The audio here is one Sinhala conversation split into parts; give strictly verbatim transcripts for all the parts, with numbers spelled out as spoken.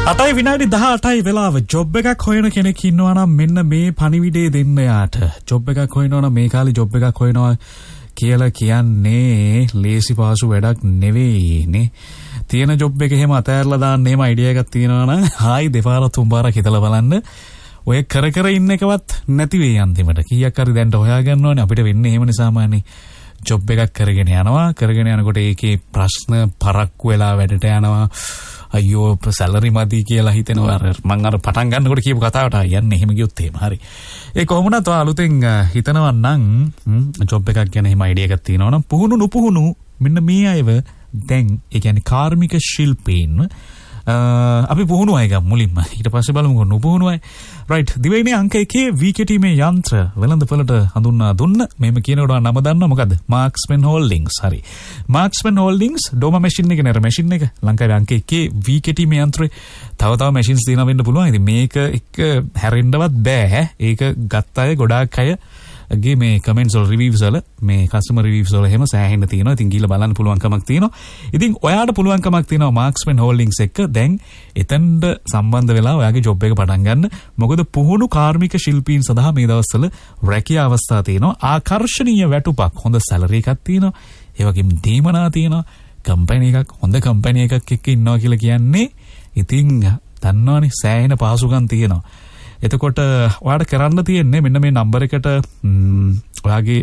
අටයි විනාඩි දහඅටයි වෙලාව. ජොබ් එකක් හොයන කෙනෙක් ඉන්නවා නම් මෙන්න මේ පණිවිඩය දෙන්න යාට. ජොබ් එකක් හොයනවා නම් මේ කාලේ ජොබ් එකක් හොයනවා කියලා කියන්නේ ලේසි පාසු වැඩක් නෙවෙයි නේ. තියෙන ජොබ් එක එහෙම අතෑරලා දාන්න එහෙම අයිඩියා එකක් තියෙනවා නම් හායි දෙපාරක් තුන්පාරක් හිතලා බලන්න. ඔය කර කර ඉන්න එකවත් නැති වෙයි අන්තිමට. කීයක් හරි දැන්ට හොයාගන්න ඕනේ. අපිට වෙන්නේ එහෙමනේ සාමාන්‍යයෙන්. ජොබ් එකක් කරගෙන යනවා. කරගෙන යනකොට ඒකේ ප්‍රශ්න පරක්කු වෙලා වැඩට යනවා. අයියෝ සැලරි මදි කියලා හිතෙනවා. මම අර පටන් ගන්නකොට කියපු කතාවට යන්නේ එහෙම ගියොත් එහෙම හරි. ඒ කොහොමනත් ඔයා අලුතෙන් හිතනවා නම් ජොබ් එකක් ගැන එහෙම අයිඩියා එකක් තියෙනවා නම් පුහුණු නුපුහුණු මෙන්න මේ අයව දැන් ඒ කියන්නේ කාර්මික ශිල්පීන් අපි පුහුණු අය ගමු මුලින්ම. ඊට පස්සේ බලමු නුපුහුණු අය. රයිට්. දිවයිනේ අංක එකේ වීකෙටීමේ යන්ත්‍ර වෙළඳපොළට හඳුන්වා දුන්න. මේම කියනකොට නම දන්නවා මොකද්ද? මාක්ස්මන් හෝල්ඩින්ග්ස්. හරි. මාක්ස්මන් හෝල්ඩින්ග්ස් ඩෝමා මැෂින් එක නේද? මැෂින් එක ලංකාවේ අංක එකේ වීකෙටීමේ යන්ත්‍රේ තව තව මැෂින්ස් තියෙනවා වෙන්න පුළුවන්. ඉතින් මේක එක හැරෙන්නවත් බෑ. ඒක ගත්ත අය ගොඩාක් අය ගේ මේ කමෙන්ට්ස් වල රිවිව්ස් වල මේ කස්ටමර් රිවිව්ස් වල එහෙම සෑහෙන්න තියෙනවා. ඉතින් ගිහලා බලන්න පුළුවන් කමක් තියෙනවා. ඉතින් ඔයාට පුළුවන් කමක් තියෙනවා මාක්ස්මන් හෝල්ඩින්ග්ස් එක දැන් එතනට සම්බන්ධ වෙලා ඔයාගේ ජොබ් එක පටන් ගන්න. මොකද පුහුණු කාර්මික ශිල්පීන් සඳහා මේ දවස්වල රැකියා අවස්ථා තියෙනවා. ආකර්ශනීය වැටුපක්, හොඳ සැලරි එකක් තියෙනවා. ඒ වගේම දීමනා තියෙනවා. කම්පැනි එකක්, හොඳ කම්පැනි එකක් එක්ක ඉන්නවා කියලා කියන්නේ ඉතින් දන්නවනේ සෑහෙන පහසුකම් තියෙනවා. එතකොට ඔයාට කරන්න තියෙන්නේ මෙන්න මේ නම්බර් එකට ඔයාගේ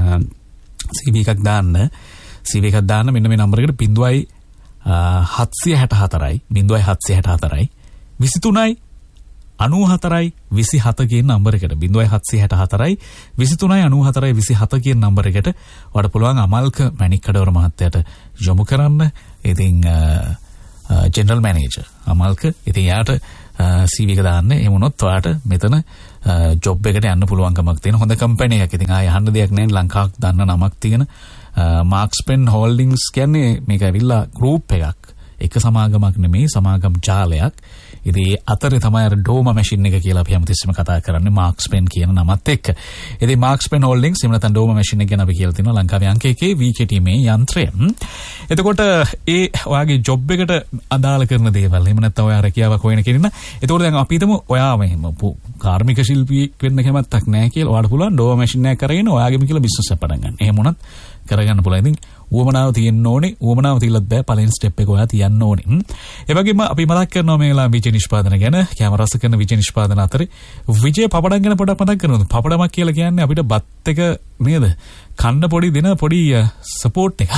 සී වී එකක් දාන්න. සී වී එකක් දාන්න මෙන්න මේ නම්බර් එකට ज़ीरो හත්සිය හැට හතරයි ज़ीरो හත්සිය හැට හතරයි විසිතුනයි අනූහතරයි විසිහත කියන නම්බර් එකට ज़ीरो හත්සිය හැට හතරයි විසිතුනයි අනූහතරයි විසිහත කියන නම්බර් එකට ඔයාට පුළුවන් අමල්ක මැණික්කඩවර මහත්තයාට යොමු කරන්න. ඉතින් ජෙනරල් මැනේජර් අමල්ක. ඉතින් යාට සී වී එක දාන්න. එහෙම වුණොත් ඔයාට මෙතන ජොබ් එකට යන්න පුළුවන්කමක් තියෙන හොඳ කම්පැනි එකක්. ඉතින් ආයෙ අහන්න දෙයක් නැහැ. ලංකාවක් දන්න නමක් තියෙන මාක්ස්පෙන් හෝල්ඩින්ග්ස් කියන්නේ මේක ඇවිල්ලා ගෲප් එකක්. එක සමාගමක් නෙමෙයි, සමාගම් ජාලයක්. ඉතින් අතරේ තමයි අර ඩෝමා මැෂින් එක කියලා අපි හැමතිස්සෙම කතා කරන්නේ මාක්ස්පෙන් කියන නමත් එක්ක. ඉතින් මාක්ස්පෙන් හෝල්ඩින්ග්ස් එහෙම නැත්නම් ඩෝමා මැෂින් එක ගැන අපි කියලා තිනවා ලංකාවේ අංක එකේ වීකෙටීමේ යන්ත්‍රය. එතකොට ඒ ඔයාගේ ජොබ් එකට අදාළ කරන දේවල් එහෙම නැත්නම් ඔයා රැකියාවක් හොයන කෙනෙක්. එතකොට දැන් අපි හිතමු ඔයා මෙහෙම කාර්මික ශිල්පියෙක් වෙන්න කැමැත්තක් නැහැ කියලා. ඔයාට පුළුවන් ඩෝමා මැෂින් එකක් කරගෙන ඔයාගෙම කියලා බිස්නස් එක පටන් ගන්න. එහෙම වුණත් කරගන්න පුළුවන්. ඉතින් උවමනාව තියෙන්න ඕනේ. උවමනාව තියලත් බෑ. පළවෙනි ස්ටෙප් එක ඔයා තියන්න ඕනේ. ඒ වගේම අපි මතක් කරනවා මේ වෙලාව විජය නිෂ්පාදන ගැන. කැමරාස කරන විජය නිෂ්පාදන අතරේ විජය පපඩම් ගැන පොඩක් මතක් කරනවා. පපඩමක් කියලා කියන්නේ අපිට බත් එක නේද? කන්න පොඩි දෙන පොඩි සපෝට් එකක්.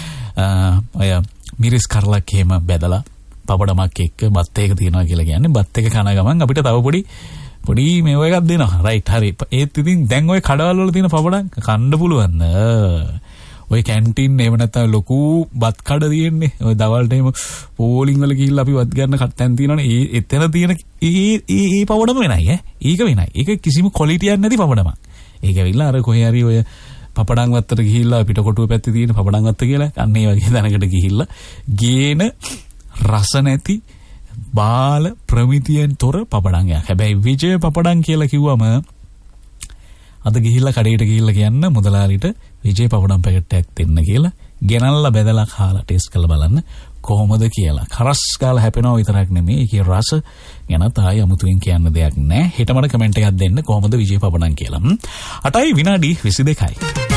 අය මිරිස් කරලක් එහෙම බෙදලා පපඩමක් එක්ක බත් එක තියනවා කියලා කියන්නේ බත් එක කන ගමන් අපිට තව පොඩි පොඩි මේව එකක් දෙනවා. රයිට් හරි. ඒත් ඉතින් දැන් ওই කඩවල වල තියෙන පපඩම් කන්න පුළුවන්ද? ඔය කැන්ටින් එහෙම නැත්නම් ලොකු බත් කඩ තියෙන්නේ. ඔය දවල්ට එහෙම පෝලිං වල ගිහිල්ලා අපි වත් ගන්න කට්ටන් තියෙනවනේ. ඒ එතන තියෙන ඒ ඒ පපඩම වෙනයි ඈ. ඒක වෙනයි. ඒක කිසිම ක්වොලිටියක් නැති පපඩමක්. ඒක ඇවිල්ලා අර කොහේ හරි ඔය පපඩම් වත්තට ගිහිල්ලා පිටකොටුව පැත්තේ තියෙන පපඩම් වත්ත කියලා අන්න ඒ වගේ දැනකට ගිහිල්ලා ගේන රස නැති බාල ප්‍රමිතියෙන් තොර පපඩම් යක්. හැබැයි විජය පපඩම් කියලා කිව්වම අද ගිහිල්ලා කඩේට ගිහිල්ලා කියන්න මුදලාලිට විජය පපඩම් පැකට් එකක් දෙන්න කියලා ගෙනල්ලා බෙදලා කාලා ටෙස්ට් කරලා බලන්න කොහොමද කියලා. කරස් කාලා හැපෙනවා විතරක් නෙමෙයි ඒකේ රස ගැන තායි අමුතුවෙන් කියන්න දෙයක් නැහැ. හෙට මට කමෙන්ට් එකක් දෙන්න කොහොමද විජය පපඩම් කියලා. අටයි විනාඩි විසි දෙකයි.